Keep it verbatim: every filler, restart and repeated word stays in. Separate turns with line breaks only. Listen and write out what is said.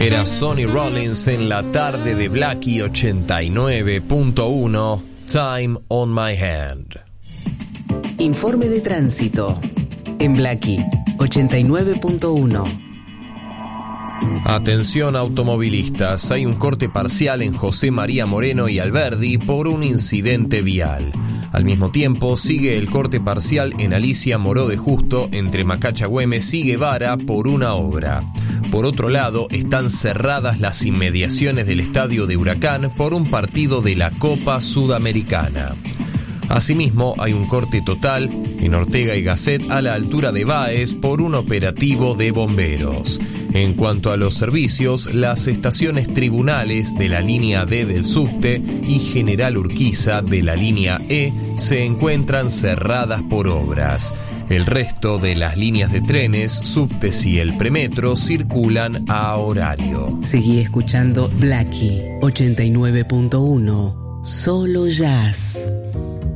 Era Sonny Rollins en la tarde de Blackie ochenta y nueve punto uno, Time on My Hand.
Informe de tránsito en Blackie ochenta y nueve punto uno.
Atención automovilistas, hay un corte parcial en José María Moreno y Alberdi por un incidente vial. Al mismo tiempo, sigue el corte parcial en Alicia Moró de Justo entre Macacha Güemes y Guevara por una obra. Por otro lado, están cerradas las inmediaciones del estadio de Huracán por un partido de la Copa Sudamericana. Asimismo, hay un corte total en Ortega y Gasset a la altura de Báez por un operativo de bomberos. En cuanto a los servicios, las estaciones Tribunales de la línea D del subte y General Urquiza de la línea E se encuentran cerradas por obras. El resto de las líneas de trenes, subtes y el premetro circulan a horario.
Seguí escuchando Blackie ochenta y nueve punto uno, solo jazz.